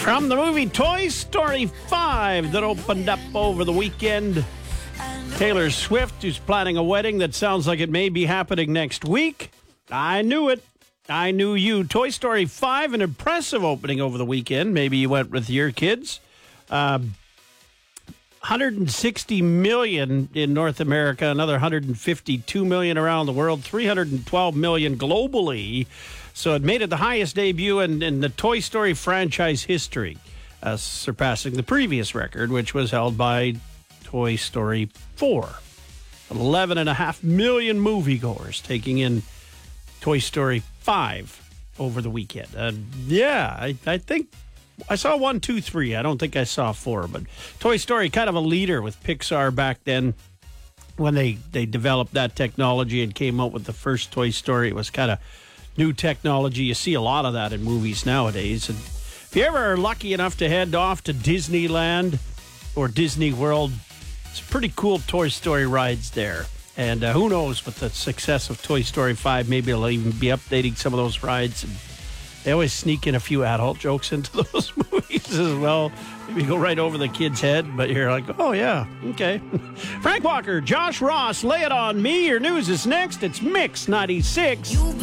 From the movie Toy Story 5 that opened up over the weekend, Taylor Swift, who's planning a wedding that sounds like it may be happening next week. I knew it. I knew you. Toy Story 5, an impressive opening over the weekend. Maybe you went with your kids. 160 million in North America, another 152 million around the world, 312 million globally. So it made it the highest debut in the Toy Story franchise history, surpassing the previous record, which was held by Toy Story 4. 11.5 million moviegoers taking in Toy Story 5 over the weekend. I think I saw 1, 2, 3. I don't think I saw 4, but Toy Story kind of a leader with Pixar back then when they developed that technology and came out with the first Toy Story. It was kind of new technology. You see a lot of that in movies nowadays. And if you ever are lucky enough to head off to Disneyland or Disney World, it's pretty cool Toy Story rides there. And who knows, with the success of Toy Story 5, maybe they'll even be updating some of those rides. And they always sneak in a few adult jokes into those movies as well. Maybe go right over the kid's head, but you're like, oh, yeah, okay. Frank Walker, Josh Ross, lay it on me. Your news is next. It's Mix 96.